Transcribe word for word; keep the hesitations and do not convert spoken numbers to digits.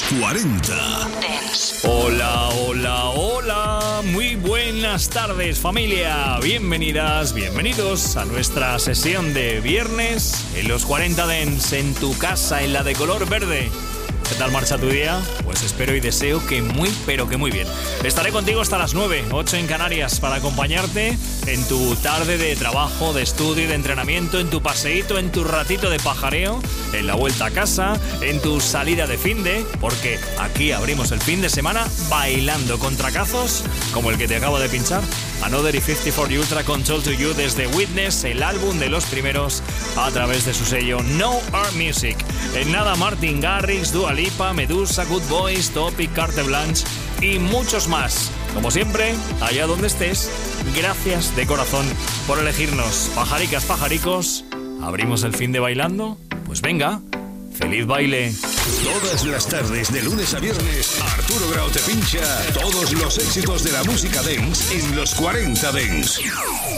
cuarenta. Hola, hola, hola. Muy buenas tardes, familia. Bienvenidas, bienvenidos a nuestra sesión de viernes en los cuarenta Dance, en tu casa, en la de color verde. ¿Qué tal marcha tu día? Pues espero y deseo que muy, pero que muy bien. Estaré contigo hasta las nueve, ocho en Canarias, para acompañarte en tu tarde de trabajo, de estudio y de entrenamiento, en tu paseíto, en tu ratito de pajareo, en la vuelta a casa, en tu salida de finde, porque aquí abrimos el fin de semana bailando con tracazos como el que te acabo de pinchar. Another y cincuenta y cuatro Ultra Control to You desde Witness, el álbum de los primeros, a través de su sello No Art Music. En nada, Martin Garrix, Dua Lipa, Medusa, Good Boys, Topic, Carte Blanche y muchos más. Como siempre, allá donde estés, gracias de corazón por elegirnos. Pajaricas, pajaricos, ¿abrimos el fin de bailando? Pues venga, ¡feliz baile! Todas las tardes, de lunes a viernes, Arturo Grau te pincha todos los éxitos de la música dance en los cuarenta Dance.